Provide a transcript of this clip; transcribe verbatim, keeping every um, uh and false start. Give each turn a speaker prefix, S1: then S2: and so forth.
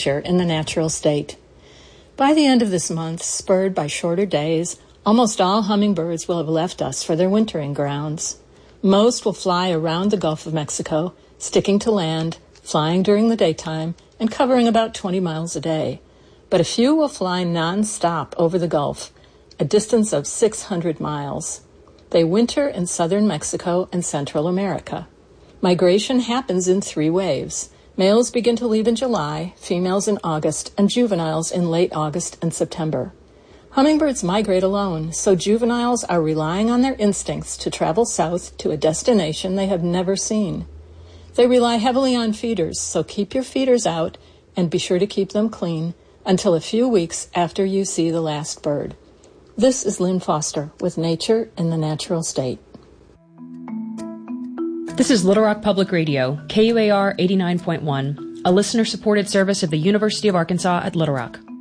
S1: nature in the natural state. By the end of this month, spurred by shorter days, almost all hummingbirds will have left us for their wintering grounds. Most will fly around the Gulf of Mexico, sticking to land, flying during the daytime, and covering about twenty miles a day. But a few will fly non-stop over the Gulf, a distance of six hundred miles. They winter in southern Mexico and Central America. Migration happens in three waves. Males begin to leave in July, females in August, and juveniles in late August and September. Hummingbirds migrate alone, so juveniles are relying on their instincts to travel south to a destination they have never seen. They rely heavily on feeders, so keep your feeders out and be sure to keep them clean until a few weeks after you see the last bird. This is Lynn Foster with Nature in the Natural State.
S2: This is Little Rock Public Radio, K U A R eighty-nine point one, a listener-supported service of the University of Arkansas at Little Rock.